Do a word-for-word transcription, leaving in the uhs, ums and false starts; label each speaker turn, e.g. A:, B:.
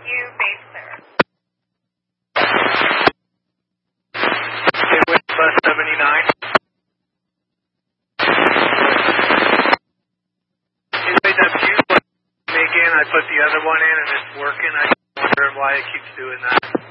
A: you base clear.
B: Okay, with bus seventy-nine. Anyway, that fuse was making, I put the other one in and it's working. I'm wondering why it keeps doing that.